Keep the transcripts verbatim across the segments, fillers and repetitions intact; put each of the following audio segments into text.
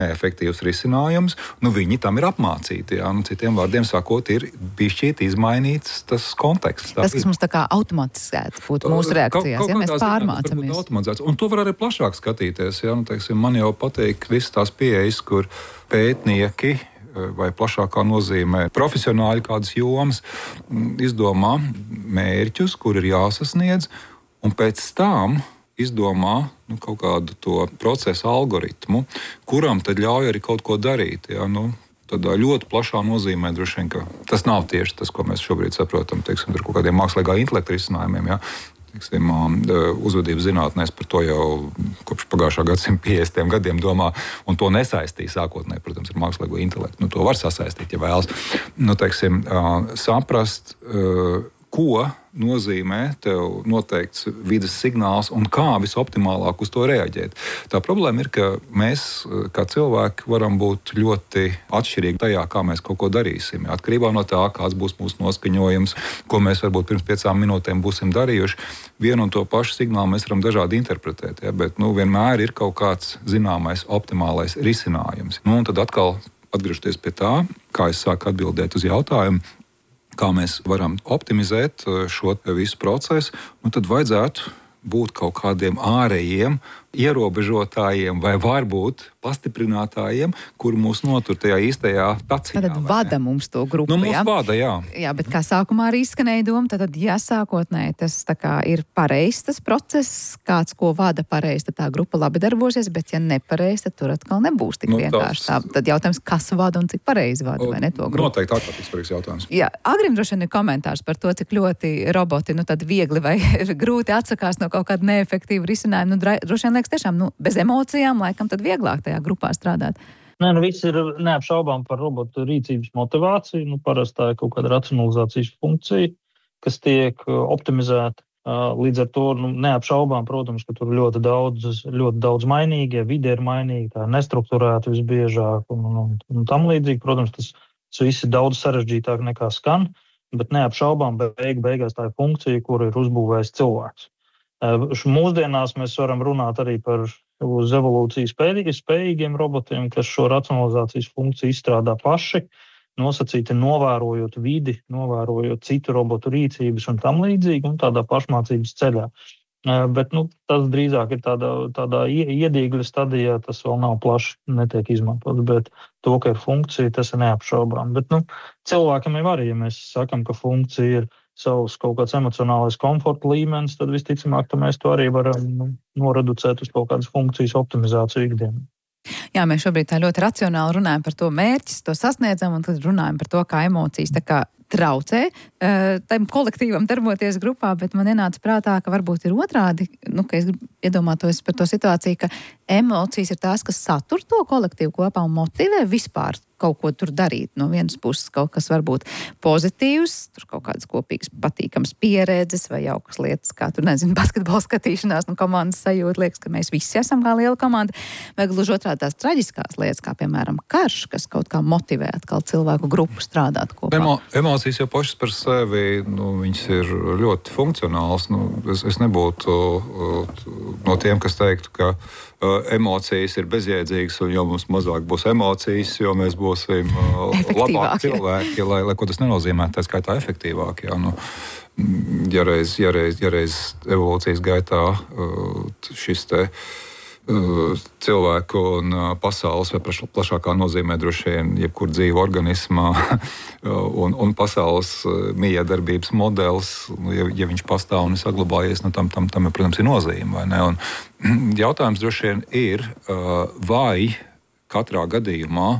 efektīvs risinājums, nu viņi tam ir apmācīti. Jā. Nu, citiem vārdiem sakot, ir bišķīt izmainīts tas konteksts. Tas, kas mums tā kā automatizēts būtu mūsu reakcijās, kaut, kaut ja mēs pārmācamies. Un to var arī plašāk skatīties. Jā. Nu, teiksim, man jau patīk visas tās pieejas, kur pētnieki vai plašākā nozīmē profesionāļi kādas jomas izdomā mērķus, kur ir jāsasniedz, un pēc tam izdomā nu, kaut kādu to procesu algoritmu, kuram tad ļauj arī kaut ko darīt. Ja? Nu, tādā ļoti plašā nozīmē droši vien, ka tas nav tieši tas, ko mēs šobrīd saprotam, teiksim, ar kaut kādiem mākslīgā intelekta risinājumiem. Ja? Teiksim, uzvedības zinātnēs par to jau kopš pagājušā gadsimta piecdesmitiem gadiem domā, un to nesaistīja sākotnēji, protams, ar mākslīgo intelektu. Nu, to var sasaistīt, ja vēlas. Nu, teiksim, saprast, ko nozīmē tev noteikts vides signāls un kā visoptimālāk uz to reaģēt. Tā problēma ir, ka mēs, kā cilvēki, varam būt ļoti atšķirīgi tajā, kā mēs kaut ko darīsim. Atkarībā no tā, kāds būs mūsu noskaņojums, ko mēs varbūt pirms piecām minūtēm būsim darījuši, vienu un to pašu signālu mēs varam dažādi interpretēt. Ja? Bet nu, vienmēr ir kaut kāds zināmais optimālais risinājums. Nu, un tad atkal atgriežoties pie tā, kā es sāku atbildēt uz jautājumu, kā mēs varam optimizēt šo visu procesu, nu tad vajadzētu būt kaut kādiem ārējiem ierobežotājiem vai varbūt pastiprinātājiem, kuri mūs notur tajā īstajā taciņā. Tad vada mums to grupu, nu, mums jā? vada, jā. Jā, bet kā sākumā arī izskanēja doma, tad, ja sākotnēji tas tā kā ir pareizs tas process, kāds, ko vada pareizi, tad tā grupa labi darbosies, bet ja nepareizi, tad tur atkal nebūs tik nu, vienkārši. Tā, tad jautājums, kas vada un cik pareizi vada, vai ne to grupu? Noteikti ārkārtīgi svarīgs jautājums. Jā, Agrim droši vien ir komentārs par to, cik ļoti roboti, nu tad viegli vai grūti atsakās no kaut kāda neefektīva risinājuma. Nu, droši vien liekas tiešām, nu, bez emocijām, laikam tad vieglāk tajā grupā strādāt. Nē, nu viss ir neapšaubām par robotu rīcības motivāciju. Nu, parasti tā ir kaut kāda racionalizācijas funkcija, kas tiek optimizēta. Līdz ar to nu, neapšaubām, protams, ka tur ļoti daudz, ļoti daudz mainīgi, vide ir mainīga, tā ir nestrukturēta visbiežāk un, un, un tam līdzīgi. Protams, tas, tas viss ir daudz sarežģītāk nekā skan, bet neapšaubām beig, beigās tā ir funkcija, kuru ir uzbūvējis cilvēks. Mūsdienās mēs varam runāt arī par uz evolūciju spējīgiem robotiem, kas šo racionalizācijas funkciju izstrādā paši, nosacīti novērojot vidi, novērojot citu robotu rīcības un tam līdzīgi, un tādā pašmācības ceļā. Bet nu, tas drīzāk ir tādā, tādā iedīgļa stadijā, tas vēl nav plaši netiek izmantots, bet to, ka ir funkcija, tas ir neapšaubām. Bet nu, cilvēkam jau arī, ja mēs sakam, ka funkcija ir savs kaut kāds emocionālais komforta līmenis, tad visticamāk, ka mēs to arī varam nu, noreducēt uz kaut kādas funkcijas optimizāciju ikdienā. Jā, mēs šobrīd tā ļoti racionāli runājam par to mērķis, to sasniedzam, un tad runājam par to, kā emocijas tā kā traucē tam kolektīvam darboties grupā, bet man ienāca prātā, ka varbūt ir otrādi, nu, ka es iedomātos par to situāciju, ka emocijas ir tās, kas satur to kolektīvu kopā un motivē vispār kaut ko tur darīt. No vienas puses kaut kas varbūt pozitīvs, tur kaut kādas kopīgas patīkamas pieredzes vai jaukas lietas, kā tur, nezinu, basketbola skatīšanās, nu, komandas sajūta, liekas, ka mēs visi esam kā liela komanda, vai gluži otrādi tās traģiskās lietas, kā piemēram karš, kas kaut kā motivē atkal cilvēku grupu strādāt kopā. Emo, emocijas jau pašas par sevi, nu, viņas ir ļoti funkcionāls. Nu, es, es nebūtu uh, no tiem, kas teiktu, ka uh, emocijas ir bezjēdzīgas, un jo mums mazāk būs emocijas, jo mēs būsim uh, labāki cilvēki, lai, lai ko tas nenozīmē, tā skaitā efektīvāk. Jā, nu, ja reiz, ja reiz, ja reiz evolūcijas gaitā uh, šis te cilvēku un pasaules, vai plašākā nozīmē droši vien jebkur dzīvu organismā un, un pasaules miedarbības modelis, ja, ja viņš pastāv un ir saglabājies, nu, tam, tam, tam, protams, ir nozīme, vai ne? Un jautājums droši vien ir, vai katrā gadījumā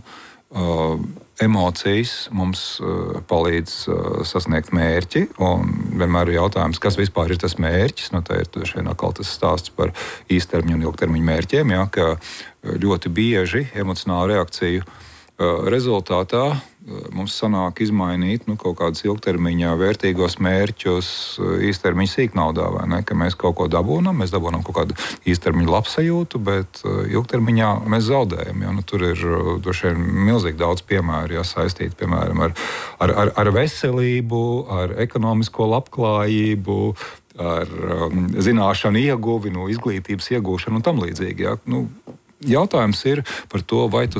emocijas mums palīdz sasniegt mērķi, un vienmēr ir jautājums, kas vispār ir tas mērķis. Nu, tā ir šeit atkal tas stāsts par īstermiņu un ilgtermiņu mērķiem, ja, ka ļoti bieži emocionālu reakciju rezultātā mums sanāk izmainīt nu, kaut kādus ilgtermiņā vērtīgos mērķus īstermiņa sīknaudā, vai ne? Ka mēs kaut ko dabūnam, mēs dabūnam kaut kādu īstermiņa labsajūtu, bet ilgtermiņā mēs zaudējam. Ja? Nu, tur ir droši vien milzīgi daudz piemēru, ja, saistīti, piemēram, ar, ar, ar, ar veselību, ar ekonomisko labklājību, ar um, zināšanu ieguvi, nu, izglītības iegūšanu un tam līdzīgi. Ja? Nu, jautājums ir par to, vai tu